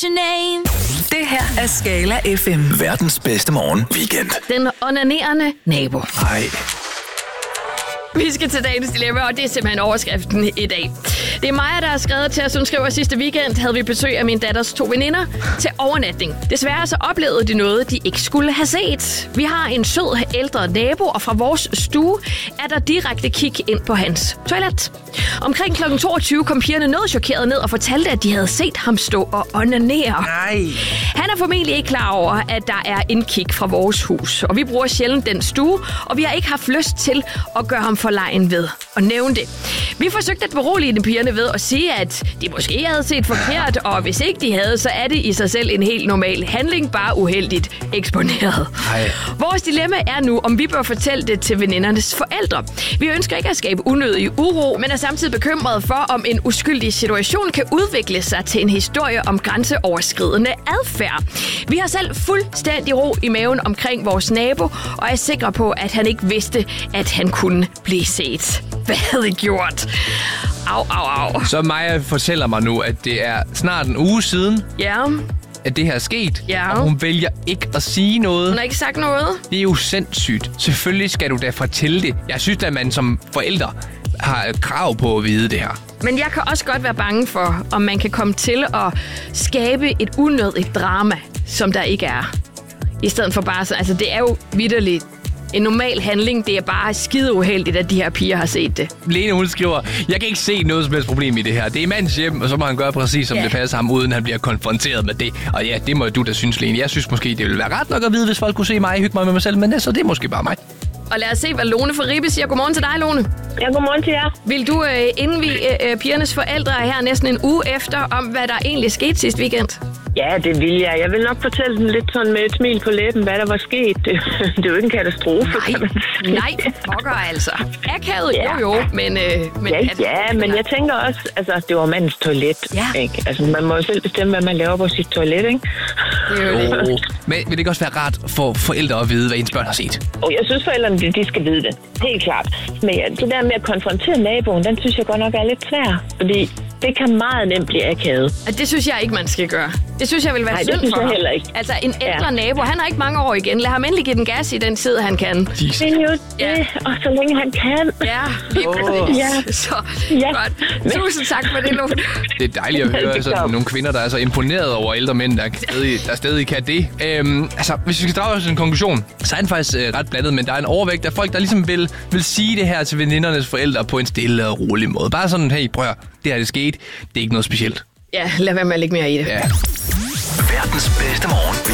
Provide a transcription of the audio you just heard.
Det her er Skala FM. Verdens bedste morgen weekend. Den onanerende nabo. Nej. Vi skal til dagens dilemma, og det er simpelthen overskriften i dag. Det er Maja, der har skrevet til os. Hun skriver, sidste weekend havde vi besøg af min datters 2 veninder til overnatning. Desværre så oplevede de noget, de ikke skulle have set. Vi har en sød ældre nabo, og fra vores stue er der direkte kig ind på hans toilet. Omkring kl. 22 kom pigerne noget chokeret ned og fortalte, at de havde set ham stå og onanere. Nej. Han er formentlig ikke klar over, at der er indkig fra vores hus, og vi bruger sjældent den stue, og vi har ikke haft lyst til at gøre ham forlegen ved at nævne det. Vi forsøgte at berolige pigerne ved at sige, at de måske havde set forkert, og hvis ikke de havde, så er det i sig selv en helt normal handling, bare uheldigt eksponeret. Ej. Vores dilemma er nu, om vi bør fortælle det til venindernes forældre. Vi ønsker ikke at skabe unødig uro, men er samtidig bekymrede for, om en uskyldig situation kan udvikle sig til en historie om grænseoverskridende adfærd. Vi har selv fuldstændig ro i maven omkring vores nabo, og er sikre på, at han ikke vidste, at han kunne blive set. Hvad havde I gjort? Au. Så Maja fortæller mig nu, at det er snart en uge siden, Ja, at det her er sket. Ja. Og hun vælger ikke at sige noget. hun har ikke sagt noget. Det er jo sindssygt. Selvfølgelig skal du da fortælle det. Jeg synes, at man som forælder har et krav på at vide det her. Men jeg kan også godt være bange for, om man kan komme til at skabe et unødigt drama, som der ikke er. I stedet for bare sådan, altså det er jo vitterligt en normal handling. Det er bare skide uheldigt, at de her piger har set det. Lene, hun skriver, jeg kan ikke se noget som helst problem i det her. Det er mandens hjem, og så må han gøre præcis, som det passer ham, uden han bliver konfronteret med det. Og ja, det må du da synes, Lene. Jeg synes måske, det ville være ret nok at vide, hvis folk kunne se mig hygge mig med mig selv, men så det er måske bare mig. Og lad os se, hvad Lone fra Ribe siger. Godmorgen til dig, Lone. Ja, godmorgen til jer. Vil du indvie pigernes forældre her næsten en uge efter, om hvad der egentlig skete sidste weekend? Ja, det vil jeg. Jeg vil nok fortælle dem lidt sådan med et smil på læben, hvad der var sket. Det er jo ikke en katastrofe, kan man sige. Nej, pokker altså. Akavet, Ja. jo, men... Men jeg tænker også, altså, det var mandens toilet, Ja. ikke? Altså, man må jo selv bestemme, hvad man laver på sit toilet, ikke? Det er jo det. Men vil det ikke også være rart for forældre at vide, hvad ens børn har set? Og jeg synes, forældrene, de skal vide det. Helt klart. Men ja, det der med at konfrontere naboen, den synes jeg godt nok er lidt svær. Fordi det kan meget nemt blive akavet. Og det synes jeg ikke, man skal gøre. Det synes jeg vil være Nej, det synd synes for jeg ham. heller ikke. Altså, en ældre nabo, han har ikke mange år igen. Lad ham endelig give den gas i den tid, han kan. Det er jo det, og så længe han kan. Ja, lige præcis. Ja. Så Ja. godt. Tusind tak for det, Lone. Det er dejligt at høre Det sådan, gør. nogle kvinder, der er så imponeret over ældre mænd, der stadig kan det. Altså, hvis vi skal drage os en konklusion, så er den faktisk ret blandet, men der er en overvægt af folk, der ligesom vil sige det her til venindernes forældre på en stille og rolig måde. Bare sådan, hey, prøv at, det her det skete, det er ikke noget specielt. Ja, lad være med at lægge mere i det. Ja. Verdens bedste morgen